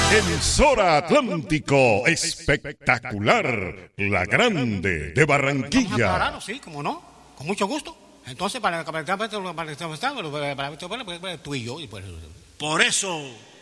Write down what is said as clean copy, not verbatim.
Emisora Atlántico, espectacular, la grande de Barranquilla. Vamos a aclararlo, sí, como no, con mucho gusto. Entonces, para tú y yo. Y pues, Por eso